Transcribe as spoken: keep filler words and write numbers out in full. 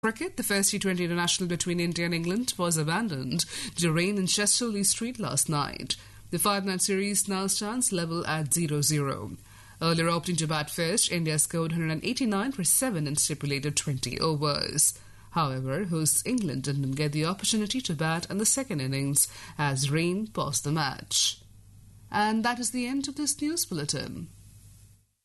Cricket, the first T twenty international between India and England was abandoned due to rain in Chesterley Street last night. The five-night series now stands level at zero zero. Earlier opting to bat first, India scored one hundred eighty-nine for seven in stipulated twenty overs. However, hosts England didn't get the opportunity to bat in the second innings as rain paused the match. And that is the end of this news bulletin.